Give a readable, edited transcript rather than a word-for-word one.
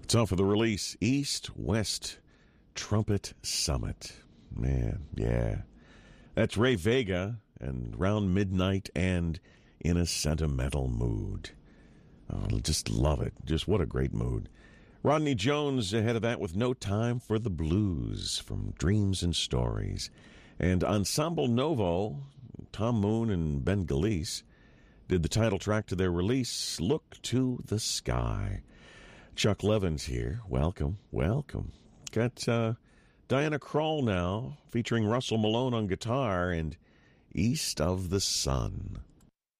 It's off of the release, East West Trumpet Summit. Man, yeah. That's Ray Vega and Round Midnight and In a Sentimental Mood. Oh, just love it. Just what a great mood. Rodney Jones ahead of that with No Time for the Blues from Dreams and Stories. And Ensemble Novo, Tom Moon and Ben Galeese, did the title track to their release, Look to the Sky. Chuck Levins here. Welcome, welcome. Got Diana Krall now, featuring Russell Malone on guitar and East of the Sun.